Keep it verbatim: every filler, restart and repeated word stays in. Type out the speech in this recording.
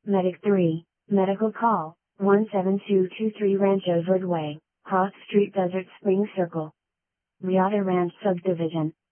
Medic three, medical call, one seven two two three Rancho Verde Way, Cross Street, Desert Springs Circle. Riata Ranch Subdivision.